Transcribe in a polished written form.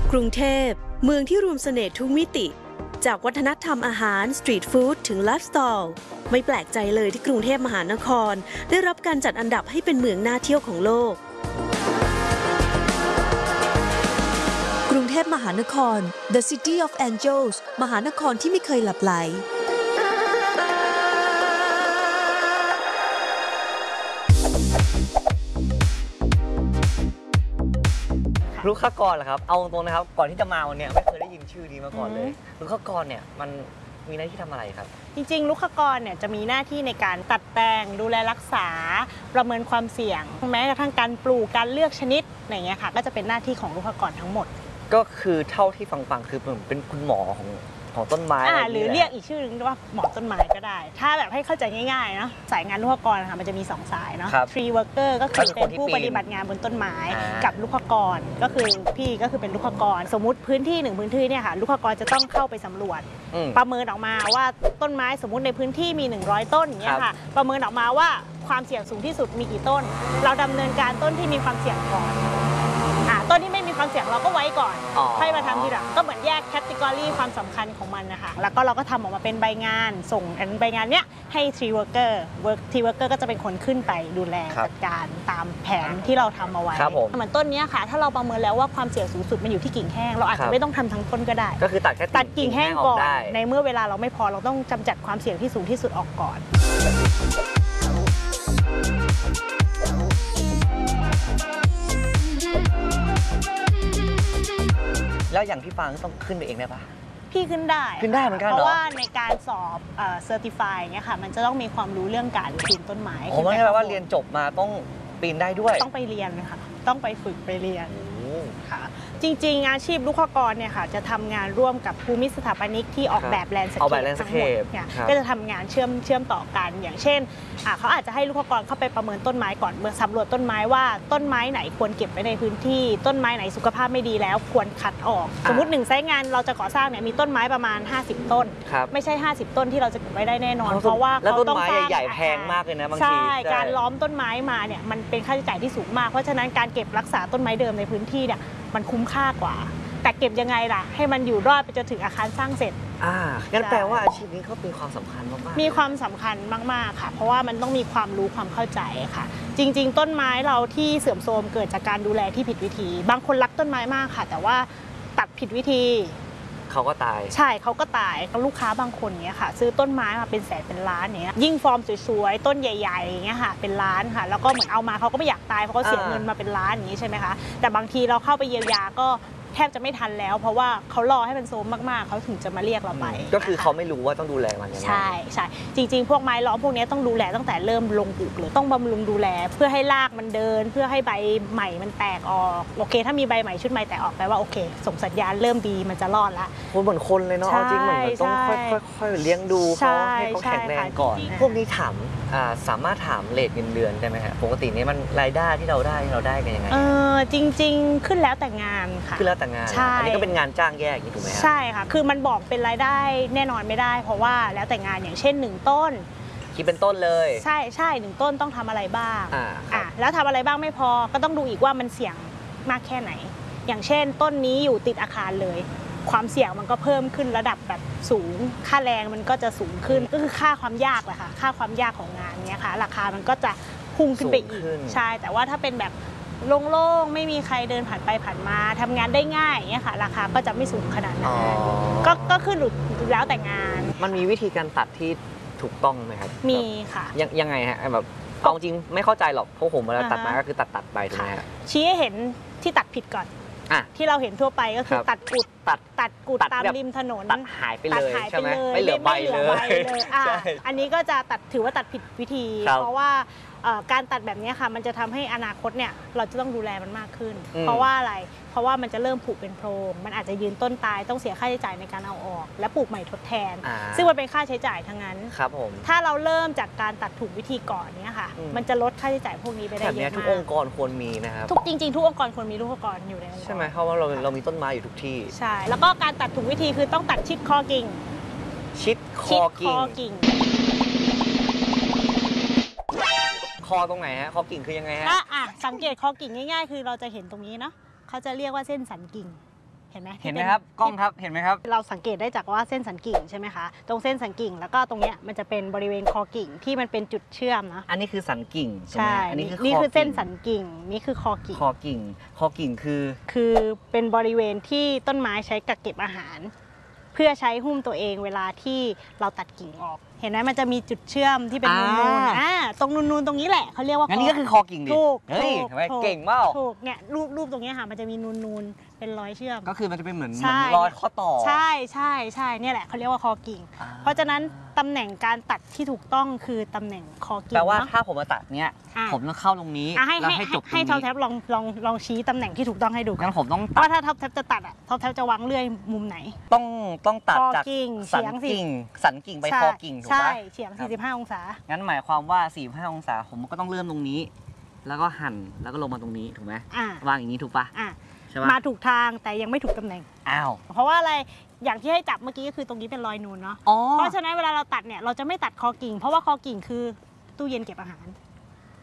กรุงเทพเมืองที่รวมเสน่ห์ทุกมิติจากวัฒนธรรมอาหารสตรีทฟู้ดถึงไลฟ์สไตล์ไม่แปลกใจเลยที่กรุงเทพมหานครได้รับการจัดอันดับให้เป็นเมืองน่าเที่ยวของโลกกรุงเทพมหานคร The City of Angels มหานครที่ไม่เคยหลับไหลลูกค้ากรเหรอครับเอาตรงนะครับก่อนที่จะมาวันนี้ไม่เคยได้ยินชื่อนี้มาก่อนเลยลูกค้ากรเนี่ยมันมีหน้าที่ทำอะไรครับจริงๆลูกค้ากรเนี่ยจะมีหน้าที่ในการตัดแต่งดูแลรักษาประเมินความเสี่ยงแม้กระทั่งการปลูกการเลือกชนิดอย่างเงี้ยค่ะก็จะเป็นหน้าที่ของลูกค้ากรทั้งหมดก็คือเท่าที่ฟังคือเป็นคุณหมอของต้นไม้หรือเรียกอีกชื่อนึงว่าหมอต้นไม้ก็ได้ถ้าแบบให้เข้าใจง่ายๆเนาะสายงานลูกค้ากรค่ะมันจะมี2สายเนาะ tree worker ก็คือเป็นผู้ปฏิบัติงานบนต้นไม้กับลูกค้ากรก็คือพี่ก็คือเป็นลูกค้ากรสมมุติพื้นที่1พื้นที่เนี่ยค่ะลูกค้ากรจะต้องเข้าไปสำรวจประเมินออกมาว่าต้นไม้สมมุติในพื้นที่มี100ต้นอย่างเงี้ยค่ะประเมินออกมาว่าความเสี่ยงสูงที่สุดมีกี่ต้นเราดำเนินการต้นที่มีความเสี่ยงก่อนต้นที่ไม่มีความเสี่ยงเราก็ไว้ก่อนให้มาทำทีหลังก็เหมือนแยกแคตตากรีความสำคัญของมันนะคะแล้วก็เราก็ทำออกมาเป็นใบงานส่งใบงานเนี้ยให้ tree worker tree worker ก็จะเป็นคนขึ้นไปดูแลจัดการตามแผนที่เราทำเอาไว้เหมือนต้นนี้ค่ะถ้าเราประเมินแล้วว่าความเสี่ยงสูงสุดมันอยู่ที่กิ่งแห้งเราอาจจะไม่ต้องทำทั้งต้นก็ได้ก็คือตัดแค่ตัดกิ่งแห้งก่อนในเมื่อเวลาเราไม่พอเราต้องกำจัดความเสี่ยงที่สูงที่สุดออกก่อนแล้วอย่างพี่ฟางต้องขึ้นไปเองได้ปะพี่ขึ้นได้เหมือนกันเพราะว่าในการสอบเซอร์ติฟายเนี่ยค่ะมันจะต้องมีความรู้เรื่องการปีนต้นไม้ผมไม่ใช่ว่าเรียนจบมาต้องปีนได้ด้วยต้องไปเรียนค่ะต้องไปฝึกไปเรียนค่ะจริงๆอาชีพลูกค้ากรเนี่ยค่ะจะทำงานร่วมกับภูมิสถาปนิกที่ออกแบบแลนด์สเคปทั้งหมดก็จะทำงานเชื่อมต่อกันอย่างเช่นเขาอาจจะให้ลูกค้ากรเข้าไปประเมินต้นไม้ก่อนเมื่อสำรวจต้นไม้ว่าต้นไม้ไหนควรเก็บไว้ในพื้นที่ต้นไม้ไหนสุขภาพไม่ดีแล้วควรคัดออกสมมติ1ไซต์งานเราจะก่อสร้างเนี่ยมีต้นไม้ประมาณ50ต้นไม่ใช่50ต้นที่เราจะเก็บไว้ได้แน่นอนเพราะว่าเขาต้องสร้างใหญ่แพงมากเลยนะบางทีใช่การล้อมต้นไม้มาเนี่ยมันเป็นค่าใช้จ่ายที่สูงมากเพราะฉะนั้นการเก็บรักษาต้นไม้เดิมในพื้นที่เนี่ยมันคุ้มค่ากว่าแต่เก็บยังไงล่ะให้มันอยู่รอดไปจนถึงอาคารสร้างเสร็จงั้นแปลว่าอาชีพนี้เขามีความสำคัญมากๆมีความสำคัญมากๆค่ะเพราะว่ามันต้องมีความรู้ความเข้าใจค่ะจริงๆต้นไม้เราที่เสื่อมโทรมเกิดจากการดูแลที่ผิดวิธีบางคนรักต้นไม้มากค่ะแต่ว่าตัดผิดวิธีเขาก็ตายใช่เขาก็ตายลูกค้าบางคนเนี้ยค่ะซื้อต้นไม้มาเป็นแสนเป็นล้านเนี้ยยิ่งฟอร์มสวยๆต้นใหญ่ๆอย่างเงี้ยค่ะเป็นล้านค่ะแล้วก็เหมือนเอามาเขาก็ไม่อยากตายเพราะเขาเสียเงินมาเป็นล้านอย่างนี้ใช่ไหมคะแต่บางทีเราเข้าไปเยียวยาก็แทบจะไม่ทันแล้วเพราะว่าเขารอให้มันโซมมากๆเขาถึงจะมาเรียกเราไปก็คือเขาไม่รู้ว่าต้องดูแลมันยังไงใช่จริงๆพวกไม้ล้อมพวกนี้ต้องดูแลตั้งแต่เริ่มลงปลูกเลยต้องบำรุงดูแลเพื่อให้รากมันเดินเพื่อให้ใบใหม่มันแตกออกโอเคถ้ามีใบใหม่ชุดใหม่แตกออกแปลว่าโอเคส่งสัญญาณเริ่มดีมันจะรอดละเหมือนคนเลยเนาะจริงเหมือนต้องค่อยๆเลี้ยงดูเขาให้เขาแข็งแรงก่อนพวกนี้ถามสามารถถามเรทเงินเดือนได้ไหมฮะปกตินี้มันรายได้ที่เราได้กันยังไงจริงๆขึ้นแล้วแต่งานค่ะขึ้นแล้วแต่งานอันนี้ก็เป็นงานจ้างแยกถูกไหมครับใช่ค่ะคือมันบอกเป็นรายได้แน่นอนไม่ได้เพราะว่าแล้วแต่งานอย่างเช่น1ต้นคิดเป็นต้นเลยใช่1ต้นต้องทำอะไรบ้างแล้วทำอะไรบ้างไม่พอก็ต้องดูอีกว่ามันเสี่ยงมากแค่ไหนอย่างเช่นต้นนี้อยู่ติดอาคารเลยความเสี่ยงมันก็เพิ่มขึ้นระดับแบบสูงค่าแรงมันก็จะสูงขึ้นก็คือค่าความยากแหละค่ะค่าความยากของงานเนี้ยค่ะราคามันก็จะพุ่งขึ้นไปอีกใช่แต่ว่าถ้าเป็นแบบโล่งๆไม่มีใครเดินผ่านไปผ่านมาทำงานได้ง่ายอย่างเงี้ยค่ะราคาก็จะไม่สูงขนาดนั้นก็ขึ้นแล้วแต่งานมันมีวิธีการตัดที่ถูกต้องไหมครับมีค่ะยังไงฮะแบบเอาจริงไม่เข้าใจหรอกเพราะผมเวลาตัดมาก็คือตัดไปถูกไหมชี้ให้เห็นที่ตัดผิดก่อนที่เราเห็นทั่วไปก็คือตัดกุดตามริมถนนตัดหายไปเลยใช่ไหมไม่เหลือใบเลยอันนี้ก็จะถือว่าตัดผิดวิธีเพราะว่าการตัดแบบนี้ค่ะมันจะทำให้อนาคตเนี่ยเราจะต้องดูแลมันมากขึ้นเพราะว่าอะไรเพราะว่ามันจะเริ่มผุเป็นโพรงมันอาจจะยืนต้นตายต้องเสียค่าใช้จ่ายในการเอาออกและปลูกใหม่ทดแทนซึ่งมันเป็นค่าใช้จ่ายทั้งนั้นครับผมถ้าเราเริ่มจากการตัดถูกวิธีก่อนเนี่ยค่ะมันจะลดค่าใช้จ่ายพวกนี้ไปได้เยอะมากทุกองค์กรควรมีนะครับจริงๆทุกองค์กรควรมีลูกองค์กรอยู่ในองค์กรใช่ไหมเพราะว่าเรามีต้นไม้อยู่ทุกที่ใช่แล้วก็การตัดถูกวิธีคือต้องตัดชิดคอกิ่งชิดคอกิ่งคอตรงไหนฮะคอกิ่งคือยังไงฮะสังเกตคอกิ่งง่ายๆคือเราจะเห็นตรงนี้เนาะเขาจะเรียกว่าเส้นสันกิ่งเห็นไหมเห็นไหมครับกล้องครับเห็นไหมครับเราสังเกตได้จากว่าเส้นสันกิ่งใช่ไหมคะตรงเส้นสันกิ่งแล้วก็ตรงเนี้ยมันจะเป็นบริเวณคอกิ่งที่มันเป็นจุดเชื่อมนะอันนี้คือสันกิ่งใช่อันนี้นี่คือเส้นสันกิ่งนี่คือคอกิ่งคือเป็นบริเวณที่ต้นไม้ใช้กักเก็บอาหาร เพื่อใช้หุ้มตัวเองเวลาที่เราตัดกิ่งออกเห็นไหมมันจะมีจุดเชื่อมที่เป็นนูนๆตรงนูนๆตรงนี้แหละเขาเรียกว่างั้นนี่ก็คือคอกิ่งดิถูกเก่งมากถูกเนี่ยรูปตรงนี้ค่ะมันจะมีนูนๆเป็นรอยเชื่อมก็คือมันจะเป็นเหมือนรอยข้อต่อใช่เนี่ยแหละเขาเรียกว่าคอกิ่งเพราะฉะนั้นตำแหน่งการตัดที่ถูกต้องคือตำแหน่งคอกิ่งแปลว่าถ้าผมมาตัดเนี้ยผมต้องเข้าตรงนี้แล้วให้จบตรงนี้ให้ท็อปแท็บลองชี้ตำแหน่งที่ถูกต้องให้ดูงั้นผมต้องตัดว่าถ้าท็อปแท็บจะตัดอ่ะท็อปแท็บจะวางเลื่อยมุมไหนต้องตัดจากสันกิ่งไปคอกิ่งถูกปะใช่เฉียง45องศางั้นหมายความว่า45องศาผมก็ต้องเริ่มตรงนี้แล้วก็หั่นแล้วก็ลงมาตรงนี้ถูกไหมวางอย่างนี้ถูกปะมาถูกทางแต่ยังไม่ถูกตำแหน่งเพราะว่าอะไรอย่างที่ให้จับเมื่อกี้ก็คือตรงนี้เป็นรอยนูนเนาะเพราะฉะนั้นเวลาเราตัดเนี่ยเราจะไม่ตัดคอกิ่งเพราะว่าคอกิ่งคือตู้เย็นเก็บอาหาร